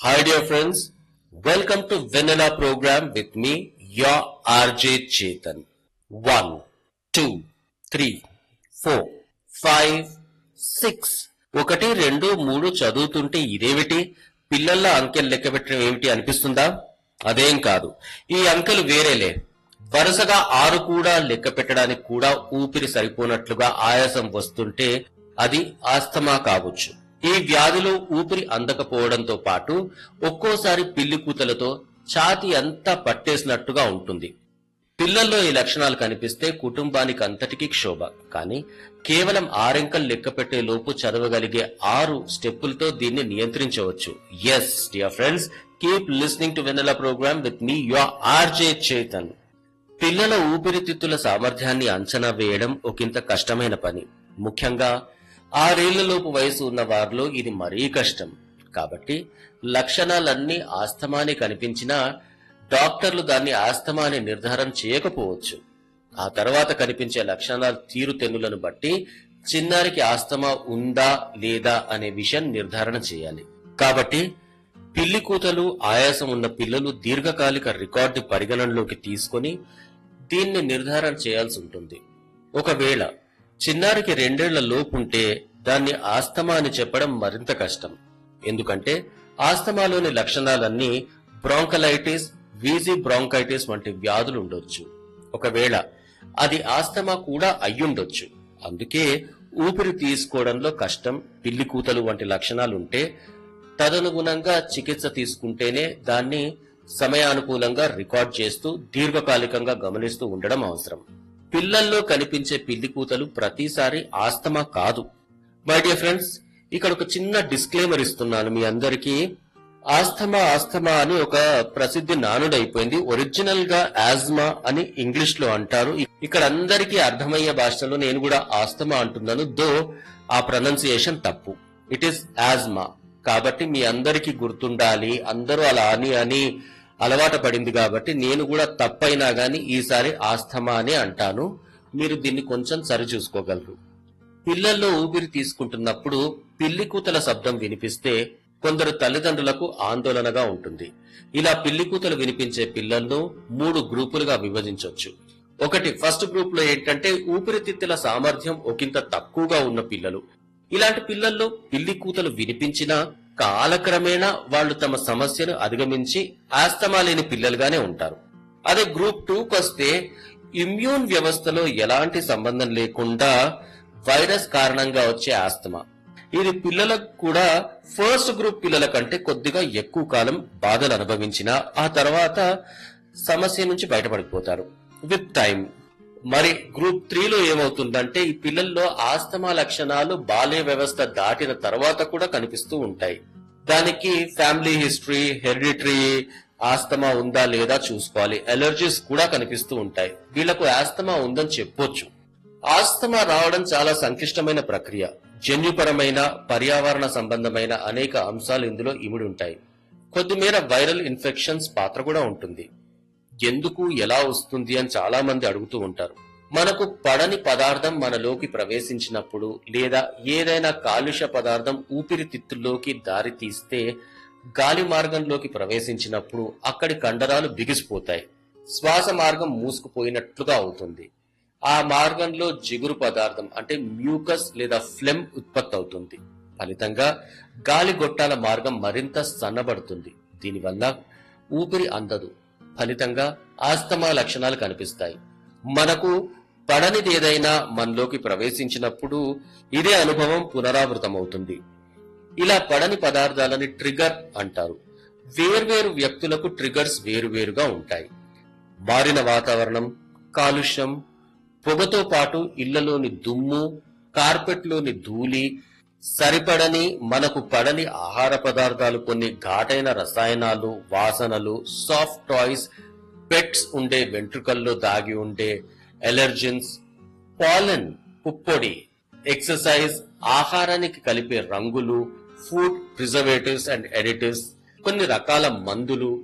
Hi dear friends, welcome to Vanilla program with me, your RJ Chetan. 1, 2, 3, 4, 5, 6. ఒకటి రెండు మూడు చదువుతుంటే ఇదేమిటి పిల్లల అంకెలు లెక్క పెట్టడం ఏమిటి అనిపిస్తుందా? అదేం కాదు. ఈ అంకెలు వేరేలే. వరుసగా 6 కూడా లెక్క పెట్టడానికి కూడా ఊపిరి సరిపోనట్లుగా ఆయాసం వస్తుంటే అది ఆస్తమా కావచ్చు. ఈ వ్యాధిలో ఊపిరి అందకపోవడంతో పాటు ఒక్కోసారి పిల్లి కూతలతో ఛాతీ అంతా పట్టేసినట్టుగా ఉంటుంది. పిల్లల్లో ఈ లక్షణాలు కనిపిస్తే కుటుంబానికి అంతటికీ క్షోభ. కానీ కేవలం 6 అంకెలు లెక్క పెట్టే లోపు చదవగలిగే 6 స్టెప్పులతో దీన్ని నియంత్రించవచ్చు. Yes dear friends, keep listening to vanilla programme with me your RJ Chetan. పిల్లల ఊపిరితిత్తుల సామర్థ్యాన్ని అంచనా వేయడం ఒకంత కష్టమైన పని. ముఖ్యంగా 6 ఏళ్లలోపు వయసు ఉన్న వారిలో ఇది మరీ కష్టం. కాబట్టి లక్షణాలన్నీ ఆస్తమాని కనిపించినా డాక్టర్లు దాన్ని ఆస్తమా అని నిర్ధారణ చేయకపోవచ్చు. ఆ తర్వాత కనిపించే లక్షణాల తీరుతెన్నులను బట్టి చిన్నారికి ఆస్తమా ఉందా లేదా అనే విషయం నిర్ధారణ చేయాలి. కాబట్టి పిల్లి కూతలు ఆయాసం ఉన్న పిల్లలు దీర్ఘకాలిక రికార్డు పరిగణనలోకి తీసుకొని దీన్ని నిర్ధారణ చేయాల్సి ఉంటుంది. ఒకవేళ చిన్నారికి 2 ఏళ్ల లోపుంటే దాన్ని ఆస్తమా అని చెప్పడం మరింత కష్టం. ఎందుకంటే ఆస్తమాలోని లక్షణాలన్నీ బ్రాంకలైటిస్, వీజీ బ్రాంకైటిస్ వంటి వ్యాధులు ఉండొచ్చు. ఒకవేళ అది ఆస్తమా కూడా అయ్యుండొచ్చు. అందుకే ఊపిరి తీసుకోవడంలో కష్టం, పిల్లి కూతలు వంటి లక్షణాలుంటే తదనుగుణంగా చికిత్స తీసుకుంటేనే దాన్ని సమయానుకూలంగా రికార్డ్ చేస్తూ దీర్ఘకాలికంగా గమనిస్తూ ఉండడం అవసరం. పిల్లల్లో కనిపించే పిల్లి కూతలు ప్రతిసారి ఆస్తమా కాదు. మై డియర్ ఫ్రెండ్స్, ఇక్కడ ఒక చిన్న డిస్క్లైమర్ ఇస్తున్నాను మీ అందరికీ. ఆస్తమా అని ఒక ప్రసిద్ధి నానుడైపోయింది. ఒరిజినల్ గా ఆస్మా అని ఇంగ్లీష్ లో అంటారు. ఇక్కడ అందరికీ అర్థమయ్యే భాషలో నేను కూడా ఆస్తమా అంటున్నాను, దో ఆ ప్రొనౌన్సియేషన్ తప్పు. It is Asma. కాబట్టి మీ అందరికీ గుర్తుండాలి. అందరూ అలా అని అలవాటు పడింది కాబట్టి నేను కూడా తప్పైనా గాని ఈసారి ఆస్తమా అని అంటాను. మీరు దీన్ని కొంచెం సరి చూసుకోగలరు. పిల్లల్లో ఊపిరి తీసుకుంటున్నప్పుడు పిల్లి కూతల శబ్దం వినిపిస్తే కొందరు తల్లిదండ్రులకు ఆందోళనగా ఉంటుంది. ఇలా పిల్లి కూతలు వినిపించే పిల్లలను 3 గ్రూపులుగా విభజించవచ్చు. ఒకటి, ఫస్ట్ గ్రూప్ లో ఏంటంటే ఊపిరితిత్తుల సామర్థ్యం ఒకంత తక్కువగా ఉన్న పిల్లలు. ఇలాంటి పిల్లల్లో పిల్లి కూతలు వినిపించినా కాలక్రమేణా వాళ్ళు తమ సమస్యను అధిగమించి ఆస్తమా లేని పిల్లలుగానే ఉంటారు. అదే గ్రూప్ 2 వస్తే ఇమ్యూన్ వ్యవస్థలో ఎలాంటి సంబంధం లేకుండా వైరస్ కారణంగా వచ్చే ఆస్తమా. ఇది పిల్లలకు కూడా ఫస్ట్ గ్రూప్ పిల్లల కంటే కొద్దిగా ఎక్కువ కాలం బాధలు అనుభవించినా ఆ తర్వాత సమస్య నుంచి బయటపడిపోతారు విత్ టైం. మరి గ్రూప్ 3లో ఏమవుతుందంటే ఈ పిల్లల్లో ఆస్తమా లక్షణాలు బాల్య వ్యవస్థ దాటిన తర్వాత కూడా కనిపిస్తూ ఉంటాయి. దానికి ఫ్యామిలీ హిస్టరీ, హెరిడిటరీ ఆస్తమా ఉందా లేదా చూసుకోవాలి. అలర్జీస్ కూడా కనిపిస్తూ ఉంటాయి. వీళ్లకు ఆస్తమా ఉందని చెప్పొచ్చు. ఆస్తమా రావడం చాలా సంక్లిష్టమైన ప్రక్రియ. జన్యుపరమైన, పర్యావరణ సంబంధమైన అనేక అంశాలు ఇందులో ఇమిడి ఉంటాయి. కొద్దిమేర వైరల్ ఇన్ఫెక్షన్స్ పాత్ర కూడా ఉంటుంది. ఎందుకు, ఎలా వస్తుంది అని చాలా మంది అడుగుతూ ఉంటారు. మనకు పడని పదార్థం మనలోకి ప్రవేశించినప్పుడు లేదా ఏదైనా కాలుష్య పదార్థం ఊపిరితిత్తుల్లోకి దారి తీస్తే గాలి మార్గంలోకి ప్రవేశించినప్పుడు అక్కడి కండరాలు బిగిసిపోతాయి. శ్వాస మార్గం మూసుకుపోయినట్లుగా అవుతుంది. ఆ మార్గంలో జిగురు పదార్థం అంటే మ్యూకస్ లేదా ఫ్లెమ్ ఉత్పత్తి అవుతుంది. ఫలితంగా గాలి గొట్టాల మార్గం మరింత సన్నబడుతుంది. దీనివల్ల ఊపిరి అందదు. ఫలితంగా ఆస్తమా లక్షణాలు కనిపిస్తాయి. మనకు పడనిది ఏదైనా మనలోకి ప్రవేశించినప్పుడు ఇదే అనుభవం పునరావృతమవుతుంది. ఇలా పడని పదార్థాలని ట్రిగర్ అంటారు. వేర్వేరు వ్యక్తులకు ట్రిగర్స్ వేరువేరుగా ఉంటాయి. మారిన వాతావరణం, కాలుష్యం, పొగతో పాటు ఇళ్లలోని దుమ్ము, కార్పెట్లోని ధూళి, సరిపడని మనకు పడని ఆహార పదార్థాలు, కొన్ని ఘాటైన రసాయనాలు, వాసనలు, సాఫ్ట్ టాయ్స్, పెట్స్ ఉండే వెంట్రుకల్లో దాగి ఉండే ఎలర్జెన్స్, పాలన్, పుప్పొడి, ఎక్సర్సైజ్, ఆహారానికి కలిపే రంగులు, ఫుడ్ ప్రిజర్వేటివ్స్ అండ్ ఎడిటివ్స్, కొన్ని రకాల మందులు,